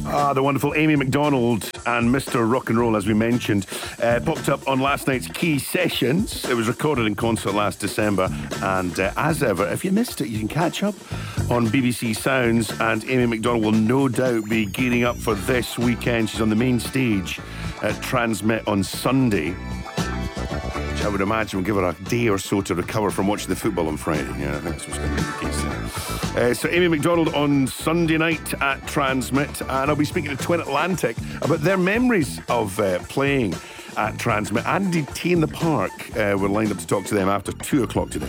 The wonderful Amy Macdonald and Mr. Rock and Roll, as we mentioned, popped up on last night's Key Sessions. It was recorded in concert last December, and as ever, if you missed it, you can catch up on BBC Sounds, and Amy Macdonald will no doubt be gearing up for this weekend. She's on the main stage at Transmit on Sunday, which I would imagine will give her a day or so to recover from watching the football on Friday. Yeah, I think that's what's going to be the case there. So Amy Macdonald on Sunday night at Transmit, and I'll be speaking to Twin Atlantic about their memories of playing at Transmit. Andy T in the Park, we're lined up to talk to them after 2 o'clock today.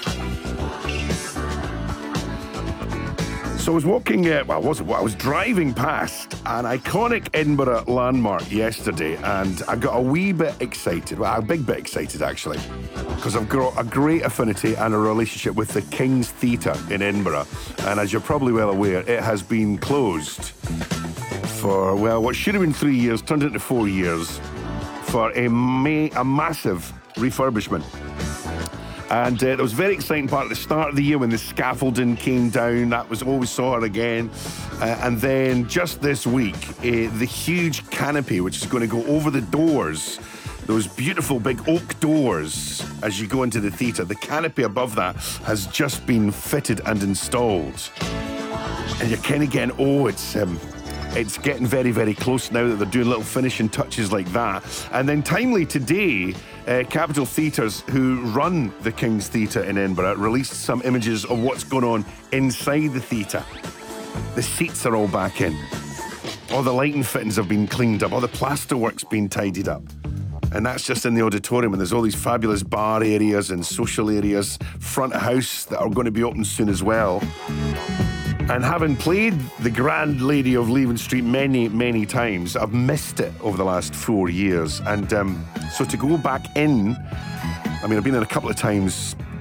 So I was walking, I was driving past an iconic Edinburgh landmark yesterday, and I got a wee bit excited, a big bit excited actually, because I've got a great affinity and a relationship with the King's Theatre in Edinburgh. And as you're probably well aware, it has been closed for, what should have been 3 years, turned into 4 years, for a massive refurbishment. And it was a very exciting part at the start of the year when the scaffolding came down. That was all we saw again. And then just this week, the huge canopy, which is going to go over the doors, those beautiful big oak doors as you go into the theatre, the canopy above that has just been fitted and installed. And you're kind of getting, it's getting very, very close now that they're doing little finishing touches like that. And then timely today, Capital Theatres, who run the King's Theatre in Edinburgh, released some images of what's going on inside the theatre. The seats are all back in. All the lighting fittings have been cleaned up. All the plasterwork's been tidied up. And that's just in the auditorium, and there's all these fabulous bar areas and social areas, front of house, that are going to be open soon as well. And having played the Grand Lady of Leaving Street many, many times, I've missed it over the last 4 years. And so to go back in, I've been in a couple of times